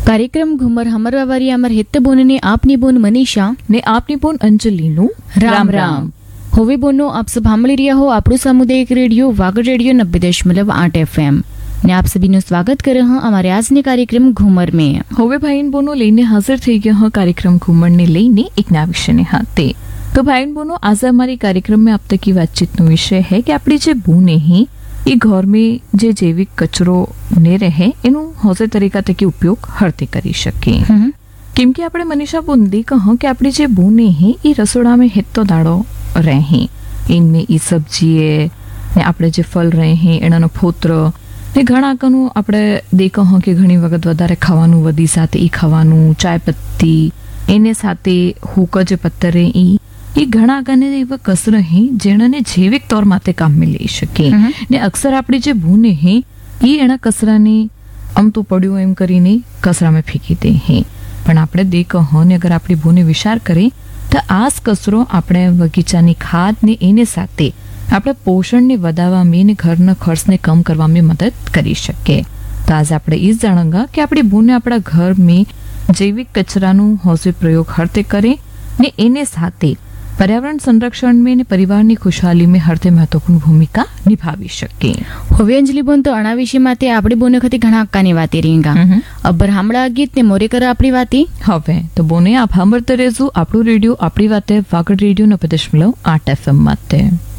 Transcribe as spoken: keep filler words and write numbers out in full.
કાર્યક્રમ ઘુમર હમરવાવારી અમર હિત બોનને આપની બોન મનીષા ને આપની બોન અંજલિનું રામ રામ હવે બોનો આપ સબ સાંભળી રહ્યા હો આપણું સામુદાયિક રેડિયો વાગડ રેડિયો नब्बे दशमलव आठ एफएम ने आप सभी નું સ્વાગત કરે હા અમારે આજની કાર્યક્રમ ઘુમર में હવે ભાઈન બોનો લઈને હાજર થઈ ગયા હા કાર્યक्रम घूमर ने લઈને એક નવા વિષયને હાથે તો ભાઈન બોનો आज हमारी कार्यक्रम में अब तक की बातचीत નો વિષય है कि આપણી જે બૂને હી એ ઘર में જે જૈવિક કચરો ને રહે એનું હોસે તરીકા તકે ઉપયોગ હરતે કરી શકે કેમ કે આપણે મનીષા બોંદી કહો કે આપણી જે બૂને હી એ રસોડા में હેતો દાડો રહે इनमें ई सब्जी ने આપણે જે ફળ રહે એનાનો ફોત્ર ને ઘણા કનું આપણે દેખો હો કે ઘણી વખત વધારે ખાવાનું વધી સાથે ઈ ખાવાનું ચાય પત્તી એને સાથે હુક જે પત્તરે ઈ એ ઘણા કને એવા કચરા હે જેણાને જૈવિક તौर માટે કામ में લઈ શકે ને અક્સર આપણી જે ભૂને હે ઈ એના કચરાને આમ તો પડ્યું એમ કરીને કચરામાં ફેંકી દે હે પણ આપણે દેખો હો ને અગર આપણી ભૂને વિચાર કરે તો આ કચરો આપણે બગીચાની ખાદ ને એને સાથે આપણે પોષણને વધારવા में ઘરના ખર્ચને કમ કરવા में મદદ કરી શકે તો આજ આપણે એ જાણંગા કે આપણી ભૂને આપણા ઘર में જૈવિક કચરાનું હોસે પ્રયોગ હરતે કરે ને એને સાથે पर्यावरण संरक्षण में ने परिवार की खुशहाली में हरते महत्वपूर्ण भूमिका निभावी શકે હવે અંજલિ બોન તો આના વિશે માટે આપણે બોને ખતી ઘણા હક્કાની વાતી રીંગા અબ્બર હામળા ગીત ને મોરે કરે આપણી વાતી હવે તો બોને આપ સાંભળતે રહેજો આપણું રેડિયો આપણી વાતે વાગડ રેડિયો નब्बे दशमलव आठ एफएम માટે।